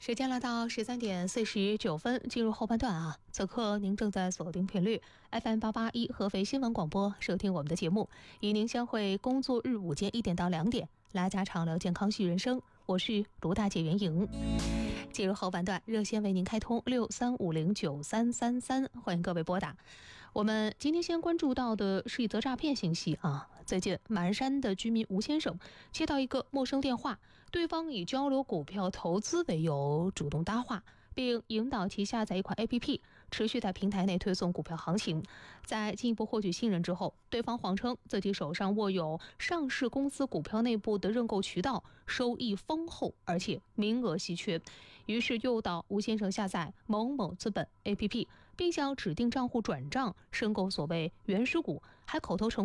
时间来到13:49，进入后半段啊。此刻您正在锁定频率 FM881 合肥新闻广播，收听我们的节目，与您相会工作日午间1点到2点，拉家常聊健康续人生。我是卢大姐袁莹。进入后半段，热线为您开通63509333，欢迎各位拨打。我们今天先关注到的是一则诈骗信息啊。最近马鞍山的居民吴先生接到一个陌生电话，对方以交流股票投资为由主动搭话，并引导其下载一款 APP， 持续在平台内推送股票行情。在进一步获取信任之后，对方谎称自己手上握有上市公司股票内部的认购渠道，收益丰厚，而且名额稀缺，于是诱导吴先生下载某某资本 APP， 并向指定账户转账申购所谓原始股，还口头承